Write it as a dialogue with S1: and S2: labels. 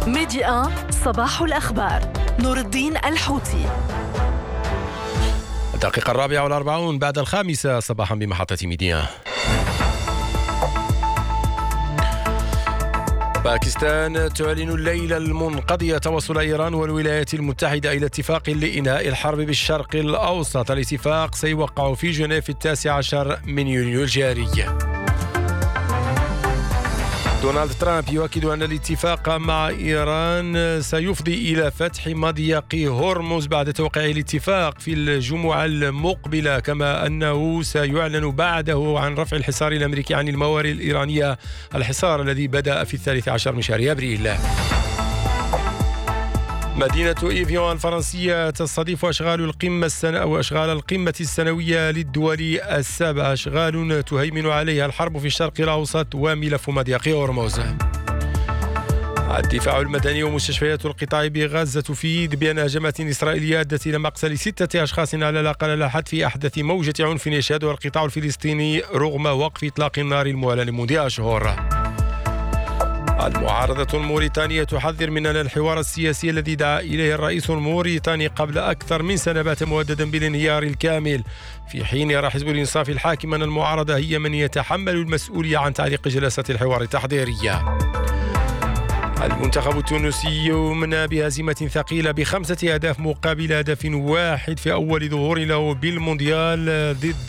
S1: ميديا صباح الأخبار. نور الدين الحوتي.
S2: الدقيقة 4:40 بعد 5 صباحا بمحطة ميديا. باكستان تعلن الليلة المنقضية توصل إيران والولايات المتحدة إلى اتفاق لإنهاء الحرب بالشرق الأوسط. الاتفاق سيوقع في جنيف 19 من يونيو الجاري. دونالد ترامب يؤكد أن الاتفاق مع إيران سيفضي إلى فتح مضيق هرمز بعد توقيع الاتفاق في الجمعة المقبلة، كما أنه سيعلن بعده عن رفع الحصار الأمريكي عن الموارد الإيرانية، الحصار الذي بدأ في 13 من شهر أبريل. مدينة إيفيون الفرنسية تستضيف أشغال القمة السنوية للدول السبع، أشغال تهيمن عليها الحرب في الشرق الأوسط وملف مضيق هرمز. الدفاع المدني ومستشفيات القطاع بغزة تفيد بأن هجمات إسرائيلية أدت إلى مقتل 6 أشخاص على الأقل لاحت في أحدث موجة عنف يشهدها القطاع الفلسطيني رغم وقف إطلاق النار المعلن منذ أشهر. المعارضة الموريتانية تحذر من أن الحوار السياسي الذي دعا إليه الرئيس الموريتاني قبل أكثر من سنة بات مهددا بالانهيار الكامل، في حين يرى حزب الإنصاف الحاكم أن المعارضة هي من يتحمل المسؤولية عن تعليق جلسة الحوار التحضيرية. المنتخب التونسي يمنى بهزيمة ثقيلة ب5 أهداف مقابل هدف واحد في أول ظهور له بالمونديال ضد